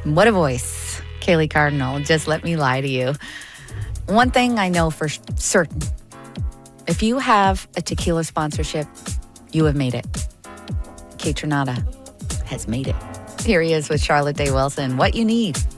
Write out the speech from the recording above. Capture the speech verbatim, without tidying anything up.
What a voice. Kaylee Cardinal, just let me lie to you. One thing I know for certain, if you have a tequila sponsorship, you have made it. Kaytranada has made it. Here he is with Charlotte Day Wilson. What you need.